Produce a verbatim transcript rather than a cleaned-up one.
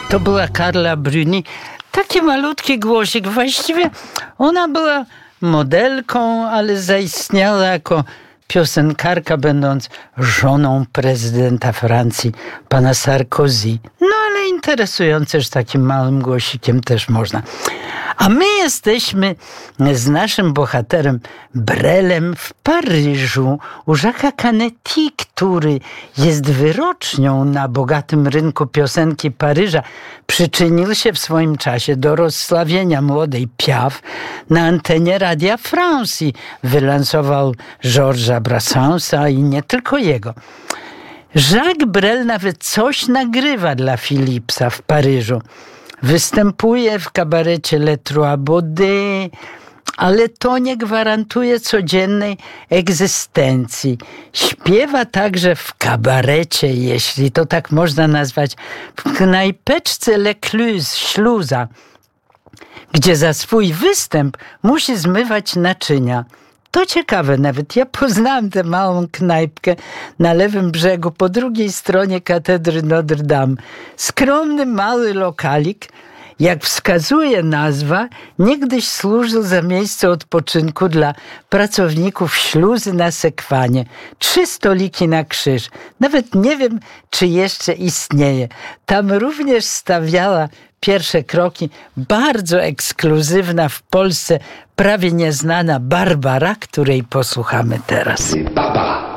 To była Carla Bruni. Taki malutki głosik. Właściwie ona była modelką, ale zaistniała jako piosenkarka, będąc żoną prezydenta Francji, pana Sarkozy. No ale interesujące, że takim małym głosikiem też można. A my jesteśmy z naszym bohaterem Brelem w Paryżu u Jacques'a Canetti, który jest wyrocznią na bogatym rynku piosenki Paryża. Przyczynił się w swoim czasie do rozsławienia młodej Piaf na antenie Radia France i wylansował Georgesa Brassensa i nie tylko jego. Jacques Brel nawet coś nagrywa dla Philipsa w Paryżu. Występuje w kabarecie Les Trois Baudets, ale to nie gwarantuje codziennej egzystencji. Śpiewa także w kabarecie, jeśli to tak można nazwać, w knajpeczce L'Ecluse, Śluza, gdzie za swój występ musi zmywać naczynia. To ciekawe, nawet ja poznałam tę małą knajpkę na lewym brzegu, po drugiej stronie katedry Notre Dame. Skromny, mały lokalik, jak wskazuje nazwa, niegdyś służył za miejsce odpoczynku dla pracowników śluzy na Sekwanie. Trzy stoliki na krzyż. Nawet nie wiem, czy jeszcze istnieje. Tam również stawiała pierwsze kroki bardzo ekskluzywna w Polsce, prawie nieznana Barbara, której posłuchamy teraz. Barbara.